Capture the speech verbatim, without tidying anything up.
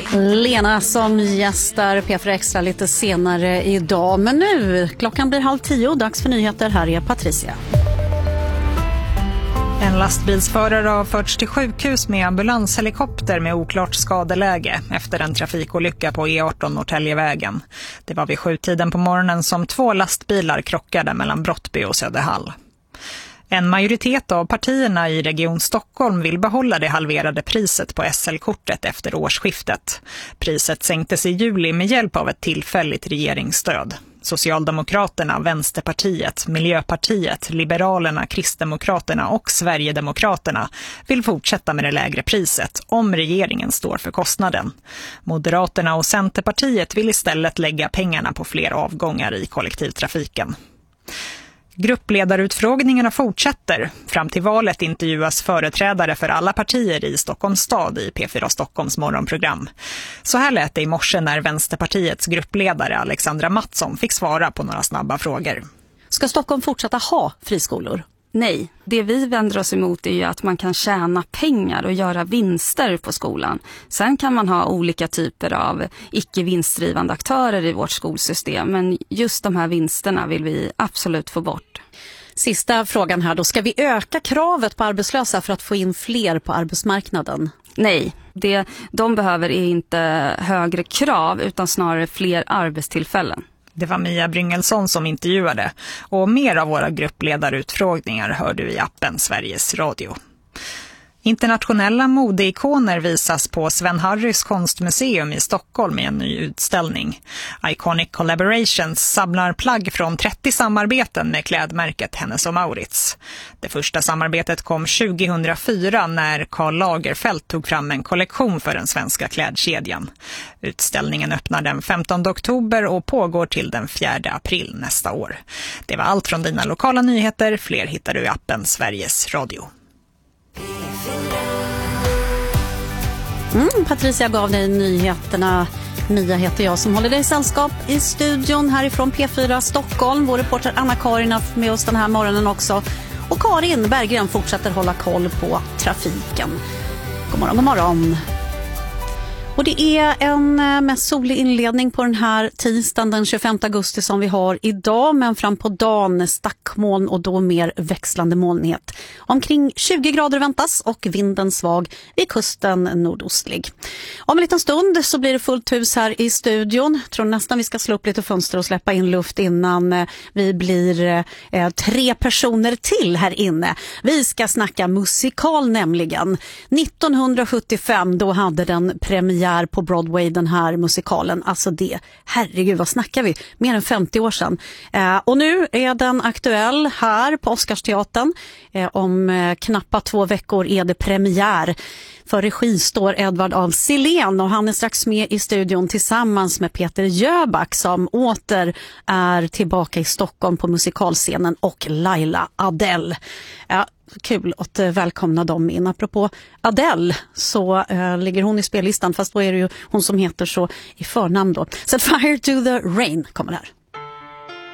Lena som gästar P fyra Extra lite senare idag. Men nu, klockan blir halv tio, dags för nyheter. Här är Patricia. En lastbilsförare har förts till sjukhus med ambulanshelikopter med oklart skadeläge efter en trafikolycka på E arton Norrtäljevägen. Det var vid sjutiden på morgonen som två lastbilar krockade mellan Brottby och Söderhall. En majoritet av partierna i Region Stockholm vill behålla det halverade priset på S L-kortet efter årsskiftet. Priset sänktes i juli med hjälp av ett tillfälligt regeringsstöd. Socialdemokraterna, Vänsterpartiet, Miljöpartiet, Liberalerna, Kristdemokraterna och Sverigedemokraterna vill fortsätta med det lägre priset om regeringen står för kostnaden. Moderaterna och Centerpartiet vill istället lägga pengarna på fler avgångar i kollektivtrafiken. Gruppledarutfrågningarna fortsätter. Fram till valet intervjuas företrädare för alla partier i Stockholms stad i P fyra Stockholms morgonprogram. Så här lät det i morse när Vänsterpartiets gruppledare Alexandra Mattsson fick svara på några snabba frågor. Ska Stockholm fortsätta ha friskolor? Nej, det vi vänder oss emot är ju att man kan tjäna pengar och göra vinster på skolan. Sen kan man ha olika typer av icke-vinstdrivande aktörer i vårt skolsystem, men just de här vinsterna vill vi absolut få bort. Sista frågan här då, ska vi öka kravet på arbetslösa för att få in fler på arbetsmarknaden? Nej, det de behöver är inte högre krav utan snarare fler arbetstillfällen. Det var Mia Bryngelsson som intervjuade, och mer av våra gruppledarutfrågningar hör du i appen Sveriges Radio. Internationella modeikoner visas på Sven Harrys konstmuseum i Stockholm i en ny utställning. Iconic Collaborations samlar plagg från trettio samarbeten med klädmärket Hennes och Mauritz. Det första samarbetet kom tjugohundrafyra när Karl Lagerfeld tog fram en kollektion för den svenska klädkedjan. Utställningen öppnar den femtonde oktober och pågår till den fjärde april nästa år. Det var allt från dina lokala nyheter. Fler hittar du i appen Sveriges Radio. Mm, Patricia gav dig nyheterna. Mia heter jag som håller dig sällskap i studion härifrån P fyra Stockholm. Vår reporter Anna-Karin har med oss den här morgonen också. Och Karin Berggren fortsätter hålla koll på trafiken. God morgon, god morgon. Och det är en mest solig inledning på den här tisdagen den tjugofemte augusti som vi har idag. Men fram på dagen stackmoln och då mer växlande molnighet. Omkring tjugo grader väntas och vinden svag vid kusten nordostlig. Om en liten stund så blir det fullt hus här i studion. Jag tror nästan vi ska slå upp lite fönster och släppa in luft innan vi blir eh, tre personer till här inne. Vi ska snacka musikal nämligen. nittonhundrasjuttiofem då hade den premiär på Broadway, den här musikalen. Alltså det, herregud vad snackar vi? Mer än femtio år sedan. Eh, och nu är den aktuell här på Oscarsteatern. Eh, om eh, knappt två veckor är det premiär. För regi står Edvard af Sillén och han är strax med i studion tillsammans med Peter Jöback som åter är tillbaka i Stockholm på musikalscenen och Laila Adele. Ja, kul att välkomna dem in. Apropå Adele så äh, ligger hon i spellistan, fast då är det ju hon som heter så i förnamn då. Set Fire to the Rain kommer här.